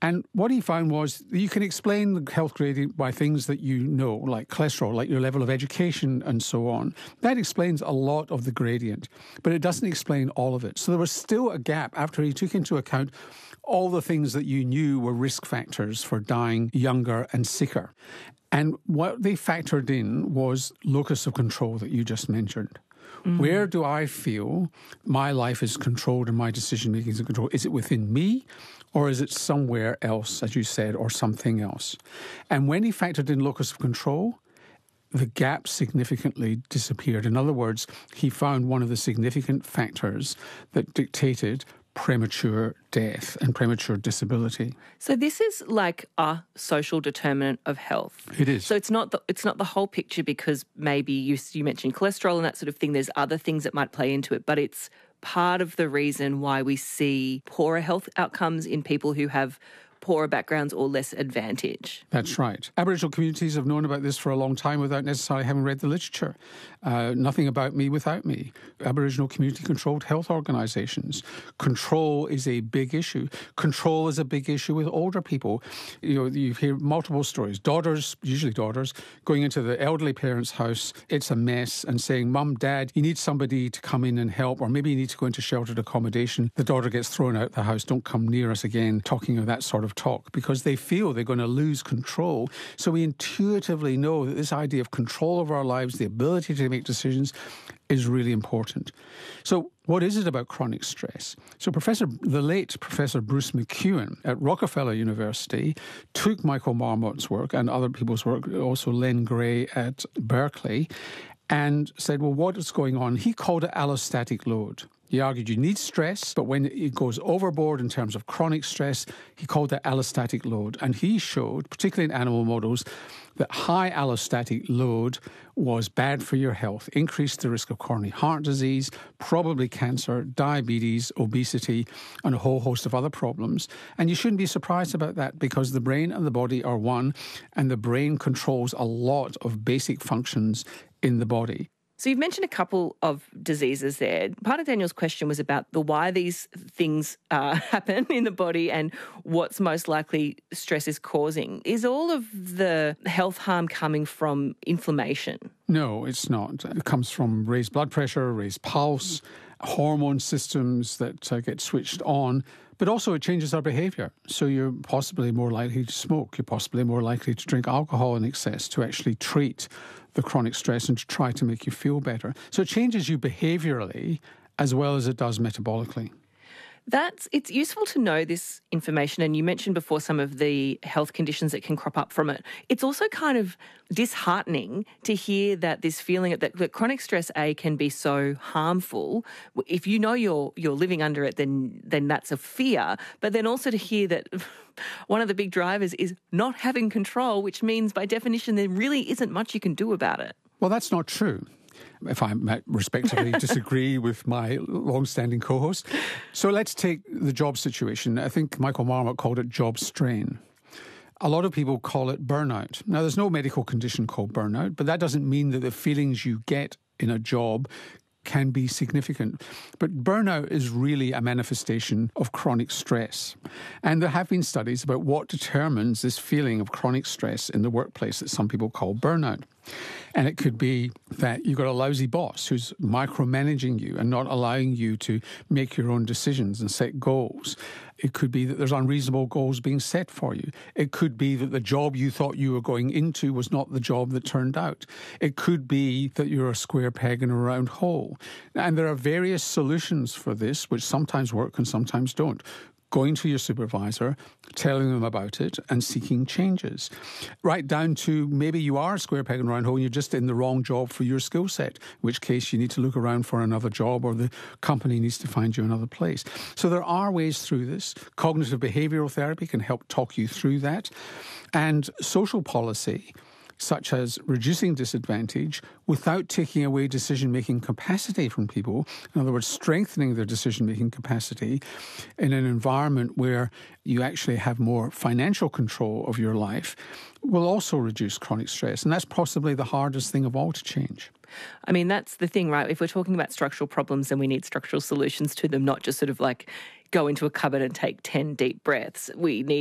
And what he found was that you can explain the health gradient by things that you know, like cholesterol, like your level of education and so on. That explains a lot of the gradient, but it doesn't explain all of it. So there was still a gap after he took into account all the things that you knew were risk factors for dying younger and sicker. And what they factored in was locus of control that you just mentioned. Where do I feel my life is controlled and my decision-making is controlled? Is it within me or is it somewhere else, as you said, or something else? And when he factored in locus of control, the gap significantly disappeared. In other words, he found one of the significant factors that dictated premature death and premature disability. So this is like a social determinant of health. It is. So it's not the whole picture, because maybe you mentioned cholesterol and that sort of thing. There's other things that might play into it, but it's part of the reason why we see poorer health outcomes in people who have poorer backgrounds or less advantage. That's right. Aboriginal communities have known about this for a long time without necessarily having read the literature. Nothing about me without me. Aboriginal community-controlled health organisations. Control is a big issue. Control is a big issue with older people. You know, you hear multiple stories. Daughters, usually daughters, going into the elderly parent's house, it's a mess, and saying, Mum, Dad, you need somebody to come in and help, or maybe you need to go into sheltered accommodation. The daughter gets thrown out the house. Don't come near us again, talking of that sort of talk, because they feel they're going to lose control. So we intuitively know that this idea of control of our lives, the ability to make decisions, is really important. So what is it about chronic stress? So the late Professor Bruce McEwen at Rockefeller University took Michael Marmot's work and other people's work, also Len Gray at Berkeley, and said, well, what is going on? He called it allostatic load. He argued you need stress, but when it goes overboard in terms of chronic stress, he called that allostatic load. And he showed, particularly in animal models, that high allostatic load was bad for your health, increased the risk of coronary heart disease, probably cancer, diabetes, obesity, and a whole host of other problems. And you shouldn't be surprised about that, because the brain and the body are one, and the brain controls a lot of basic functions in the body. So you've mentioned a couple of diseases there. Part of Daniel's question was about the why these things happen in the body and what's most likely stress is causing. Is all of the health harm coming from inflammation? No, it's not. It comes from raised blood pressure, raised pulse, hormone systems that get switched on, but also it changes our behaviour. So you're possibly more likely to smoke, you're possibly more likely to drink alcohol in excess to actually treat the chronic stress and to try to make you feel better. So it changes you behaviourally as well as it does metabolically. It's useful to know this information, and you mentioned before some of the health conditions that can crop up from it. It's also kind of disheartening to hear that this feeling that chronic stress can be so harmful. If you know you're living under it, then that's a fear. But then also to hear that one of the big drivers is not having control, which means by definition there really isn't much you can do about it. Well, that's not true, if I might respectively disagree with my long-standing co-host. So let's take the job situation. I think Michael Marmot called it job strain. A lot of people call it burnout. Now, there's no medical condition called burnout, but that doesn't mean that the feelings you get in a job can be significant. But burnout is really a manifestation of chronic stress. And there have been studies about what determines this feeling of chronic stress in the workplace that some people call burnout. And it could be that you've got a lousy boss who's micromanaging you and not allowing you to make your own decisions and set goals. It could be that there's unreasonable goals being set for you. It could be that the job you thought you were going into was not the job that turned out. It could be that you're a square peg in a round hole. And there are various solutions for this, which sometimes work and sometimes don't. Going to your supervisor, telling them about it and seeking changes. Right down to maybe you are a square peg in a round hole and you're just in the wrong job for your skill set, in which case you need to look around for another job or the company needs to find you another place. So there are ways through this. Cognitive behavioural therapy can help talk you through that. And social policy, such as reducing disadvantage without taking away decision-making capacity from people, in other words, strengthening their decision-making capacity in an environment where you actually have more financial control of your life, will also reduce chronic stress. And that's possibly the hardest thing of all to change. I mean, that's the thing, right? If we're talking about structural problems, then we need structural solutions to them, not just sort of like go into a cupboard and take 10 deep breaths. We need